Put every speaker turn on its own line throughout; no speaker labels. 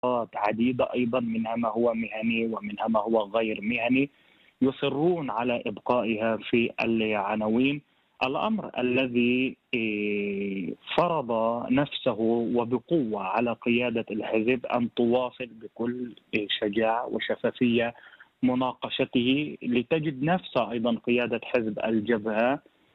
عديدة أيضا، منها ما هو مهني ومنها ما هو غير مهني، يصرون على إبقائها في العناوين. الأمر الذي فرض نفسه وبقوة على قيادة الحزب أن تواصل بكل شجاعة وشفافية مناقشته، لتجد نفسها أيضا قيادة حزب الجبهة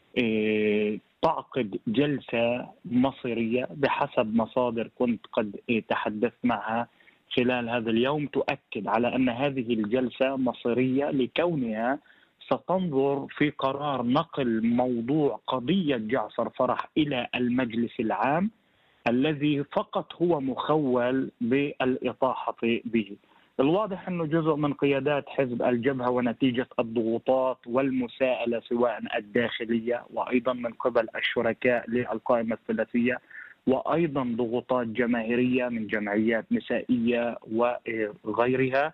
تعقد جلسة مصيرية بحسب مصادر كنت قد تحدثت معها خلال هذا اليوم، تؤكد على أن هذه الجلسة مصيرية لكونها ستنظر في قرار نقل موضوع قضية جعفر فرح إلى المجلس العام، الذي فقط هو مخول بالإطاحة به. الواضح أنه جزء من قيادات حزب الجبهة ونتيجة الضغوطات والمساءلة سواء الداخلية وأيضا من قبل الشركاء للقائمة الثلاثية، وأيضا ضغوطات جماهيرية من جمعيات نسائية وغيرها،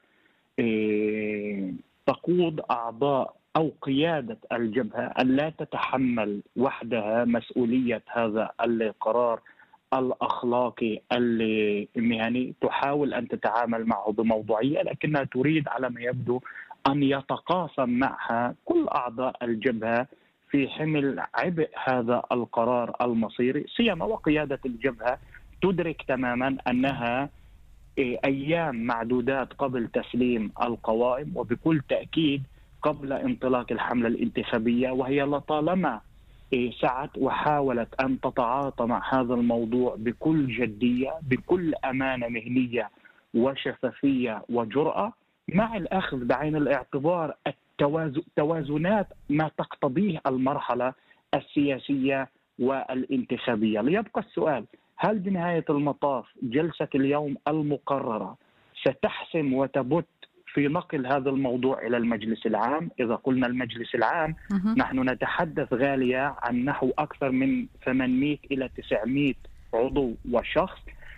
تقود أعضاء أو قيادة الجبهة أن لا تتحمل وحدها مسؤولية هذا القرار الأخلاقي المهني. تحاول أن تتعامل معه بموضوعية، لكنها تريد على ما يبدو أن يتقاسم معها كل أعضاء الجبهة في حمل عبء هذا القرار المصيري، سيما وقيادة الجبهة تدرك تماما أنها أيام معدودات قبل تسليم القوائم، وبكل تأكيد قبل انطلاق الحملة الانتخابية، وهي لطالما سعت وحاولت أن تتعاطى مع هذا الموضوع بكل جدية بكل أمانة مهنية وشفافية وجرأة، مع الأخذ بعين الاعتبار توازنات ما تقتضيه المرحلة السياسية والانتخابية. ليبقى السؤال: هل بنهاية المطاف جلسة اليوم المقررة ستحسم وتبت في نقل هذا الموضوع إلى المجلس العام؟ إذا قلنا المجلس العام نحن نتحدث غالية عن نحو أكثر من 800 إلى 900 عضو وشخص،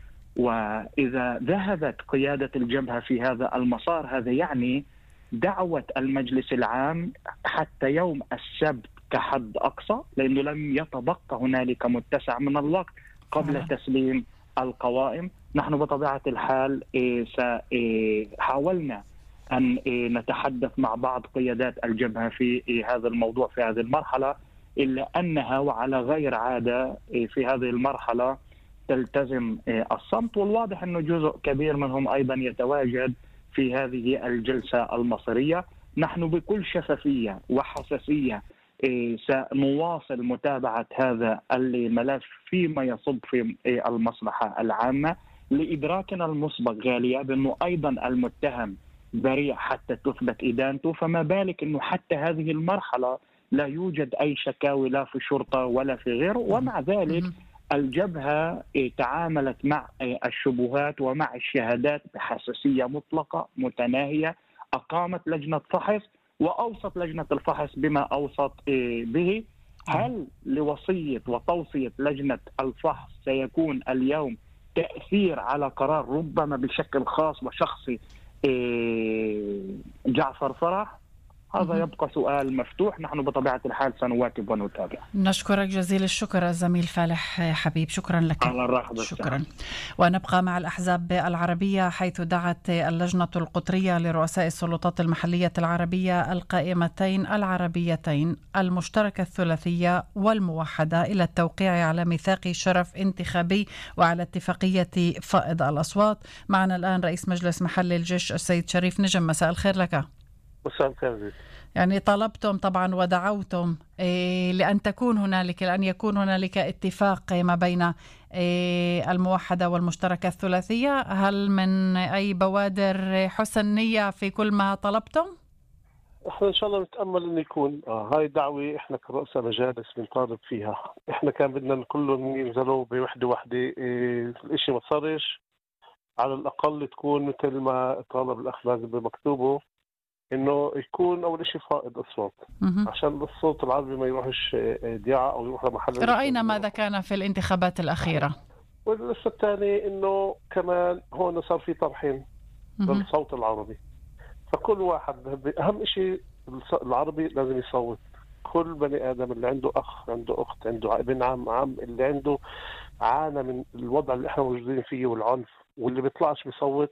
وإذا ذهبت قيادة الجبهة في هذا المسار، هذا يعني دعوة المجلس العام حتى يوم السبت كحد أقصى، لأنه لم يتبقى هنالك متسع من الوقت قبل تسليم القوائم. نحن بطبيعة الحال حاولنا أن نتحدث مع بعض قيادات الجبهة في هذا الموضوع في هذه المرحلة، إلا أنها وعلى غير عادة في هذه المرحلة تلتزم الصمت، والواضح أنه جزء كبير منهم أيضا يتواجد في هذه الجلسة المصيرية. نحن بكل شفافية وحساسية سنواصل متابعة هذا الملف فيما يصب في المصلحة العامة، لإدراكنا المسبق غالية بأنه أيضا المتهم بريء حتى تثبت إدانته، فما بالك أنه حتى هذه المرحلة لا يوجد أي شكاوي لا في شرطة ولا في غيره. ومع ذلك الجبهة تعاملت مع الشبهات ومع الشهادات بحساسية مطلقة متناهية، أقامت لجنة فحص وأوصت لجنة الفحص بما أوصت به. هل لوصية وتوصية لجنة الفحص سيكون اليوم تأثير على قرار ربما بشكل خاص وشخصي جعفر فرح؟ هذا يبقى سؤال مفتوح. نحن بطبيعة الحال سنواكب ونتابع.
نشكرك جزيل الشكر الزميل فالح حبيب، شكرا لك.
على الرحب.
شكرا. ونبقى مع الأحزاب العربية، حيث دعت اللجنة القطرية لرؤساء السلطات المحلية العربية القائمتين العربيتين المشتركة الثلاثية والموحدة إلى التوقيع على ميثاق شرف انتخابي وعلى اتفاقية فائض الأصوات. معنا الآن رئيس مجلس محل الجيش السيد شريف نجم، مساء الخير لك.
مساء الخير.
يعني طلبتم طبعا ودعوتم لأن يكون هنالك اتفاق ما بين الموحدة والمشتركة الثلاثية. هل من أي بوادر حسن نية في كل ما طلبتم؟
احنا ان شاء الله نتأمل ان يكون هاي دعوة احنا كرؤساء مجالس بنطالب فيها. احنا كان بدنا كلهم ينزلوا بوحدة واحدة، الاشي ما صارش. على الأقل تكون مثل ما طالب الأخ لازم بمكتوبه، انه يكون اول شيء فائض اصوات عشان الصوت العربي ما يروحش ضياع او يروح لمحل.
راينا ماذا كان في الانتخابات الاخيره.
والقصه الثاني انه كمان هون صار في طرحين للصوت العربي، فكل واحد اهم شيء العربي لازم يصوت. كل بني ادم اللي عنده اخ عنده اخت عنده ابن عم اللي عنده عانى من الوضع اللي احنا موجودين فيه والعنف واللي بيطلعش بيصوت